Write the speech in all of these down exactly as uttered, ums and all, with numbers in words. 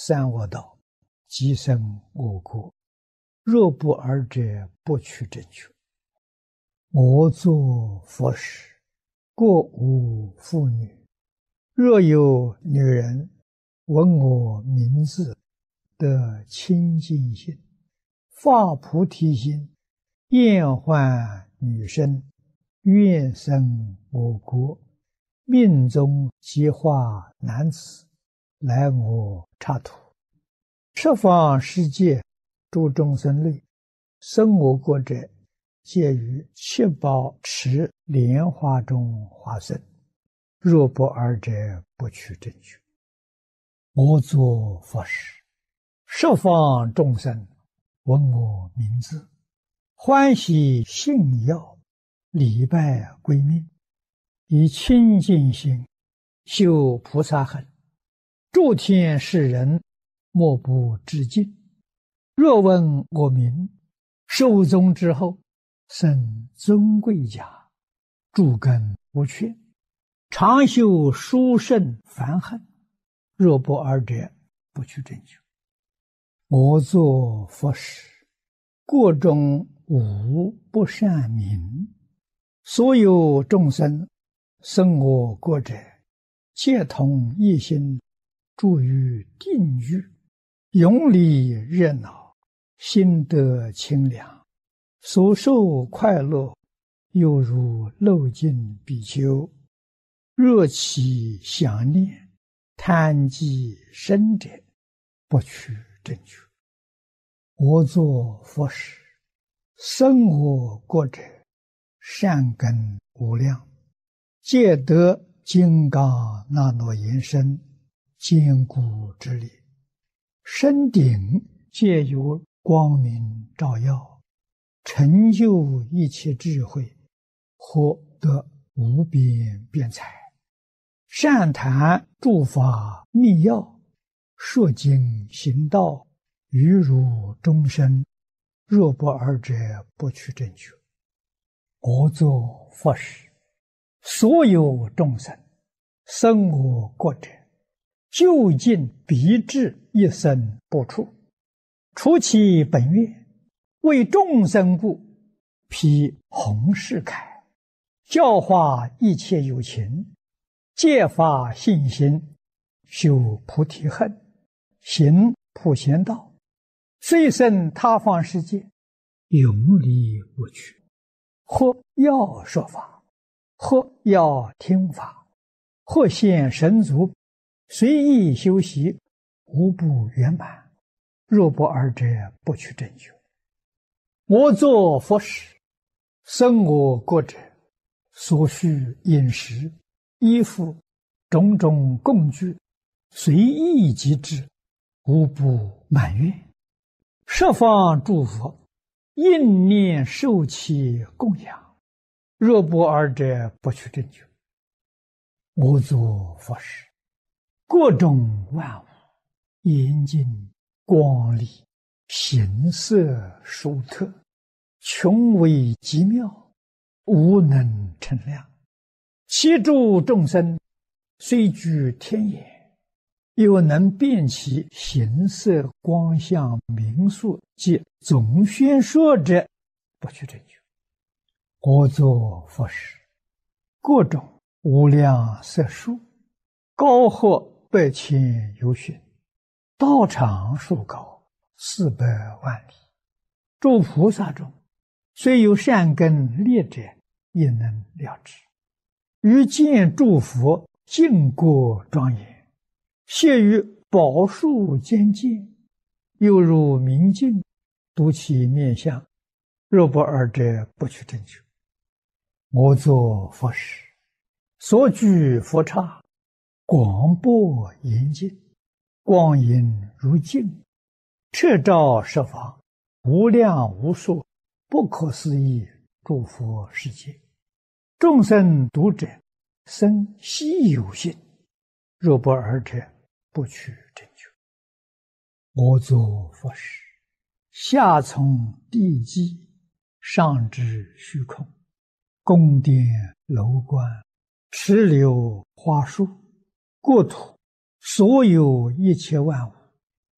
三恶道，即生我国。若不尔者，不取正觉。我作佛时，过无妇女。若有女人闻我名字，得清净心，发菩提心，厌患女身，愿生我国，命中即化男子，来我刹土。十方世界诸众生类，生我国者，皆于七宝池莲花中化生。若不尔者，不取正觉。我作佛时，十方众生闻我名字，欢喜信要，礼拜归命，以清净心修菩萨行，诸天世人莫不致敬。若闻我名，寿终之后，生尊贵家，诸根无缺，常修殊胜梵行。若不尔者，不取正觉。我作佛时，国中无不善民，所有众生生我国者，皆同一心，住于定狱，永离热闹，心得清凉，所受快乐，犹如漏尽比丘。若其想念，贪积深者，不取正觉。我作佛时，生我国者，善根无量，皆得金刚那诺延身，坚固之力。身顶皆有光明照耀，成就一切智慧，获得无边辩才。善谈诸法密要，说经行道，于如终身。若不尔者，不取正觉。我作佛时，所有众生生我国者，究竟必至一生不处，除其本愿，为众生故，披弘誓铠，教化一切有情，戒发信心，修菩提恨，行普贤道，虽生他方世界，永离我趣。或要说法，或要听法，或现神足，随意修习，无不圆满。若不尔者，不取正觉。我作佛时，生我国者，所需饮食、衣服、种种供具，随意即至，无不满愿。十方诸佛应念受其供养。若不尔者，不取正觉。我作佛时，各种万物严净光丽，形色殊特，穷微极妙，无能称量。其诸众生虽居天眼，又能辨其形色光相名数及总宣说者，不取正觉。我作佛时，各种无量色数，高或百千由旬，道场数高，四百万里。诸菩萨中，虽有善根劣者，也能了知。于见诸佛净国庄严，谢于宝树间见，犹如明镜，睹其面相。若不尔者，不取正觉。我作佛时，所居佛刹，广博严净，光影如镜，彻照十方，无量无数，不可思议诸佛世界。众生读者，生希有信。若不尔者，不取正觉。我作佛时，下从地基，上至虚空，宫殿楼观，池流花树，国土，所有一切万物，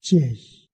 戒疑